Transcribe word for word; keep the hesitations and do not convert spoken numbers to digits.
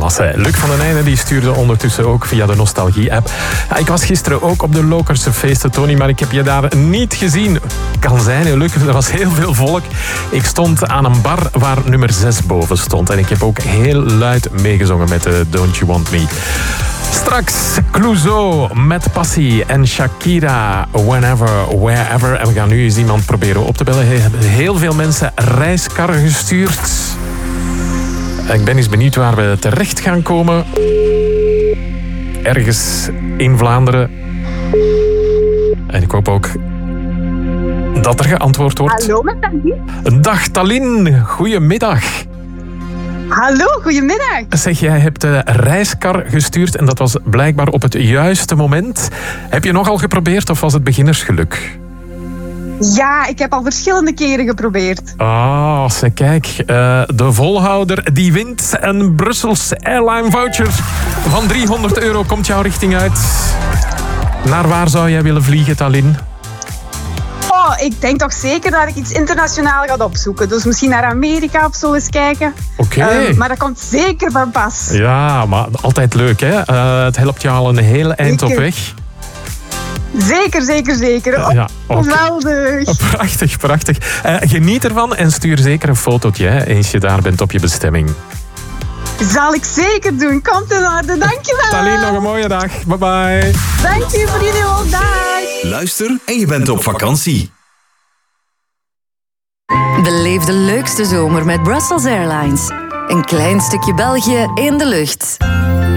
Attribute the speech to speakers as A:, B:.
A: Pasen. Luc van den Einde die stuurde ondertussen ook via de Nostalgie-app. Ja, ik was gisteren ook op de Lokerse feesten, Tony, maar ik heb je daar niet gezien. Kan zijn, hè, Luc. Er was heel veel volk. Ik stond aan een bar waar nummer zes boven stond. En ik heb ook heel luid meegezongen met de Don't You Want Me. Straks Clouseau met Passie en Shakira, Whenever, Wherever. En we gaan nu eens iemand proberen op te bellen. He, hebben heel veel mensen reiskarren gestuurd. Ik ben eens benieuwd waar we terecht gaan komen. Ergens in Vlaanderen. En ik hoop ook dat er geantwoord wordt.
B: Hallo, met Talien.
A: Dag Talien, goedemiddag.
B: Hallo, goedemiddag.
A: Zeg, jij hebt de reiskar gestuurd en dat was blijkbaar op het juiste moment. Heb je nogal geprobeerd of was het beginnersgeluk?
B: Ja, ik heb al verschillende keren geprobeerd.
A: Ah, zeg, kijk. Uh, de volhouder die wint een Brussels Airline voucher van driehonderd euro komt jouw richting uit. Naar waar zou jij willen vliegen, Talien?
B: Oh, ik denk toch zeker dat ik iets internationaal ga opzoeken. Dus misschien naar Amerika of zo eens kijken.
A: Oké. Okay.
B: Uh, maar dat komt zeker van pas.
A: Ja, maar altijd leuk, hè? Uh, het helpt je al een hele eind
B: zeker.
A: op weg.
B: Zeker, zeker, zeker. Oh, ja, okay. Geweldig.
A: Prachtig, prachtig. Uh, geniet ervan en stuur zeker een fotootje, hè, eens je daar bent op je bestemming.
B: Zal ik zeker doen. Komt in orde. Dankjewel.
A: Talien, nog een mooie dag. Bye bye.
B: Dank je voor jullie wel. Dag.
C: Luister en je bent op vakantie.
D: Beleef de leukste zomer met Brussels Airlines. Een klein stukje België in de lucht.